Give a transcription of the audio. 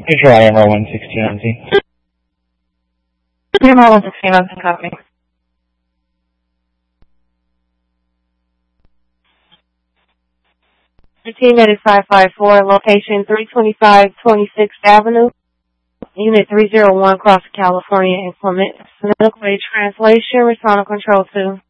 Control IMR 116 IMR 116 on copy. Team at 554, location 325 26th Avenue, Unit 301, Cross California, implement Milkway translation, Resonant Control 2.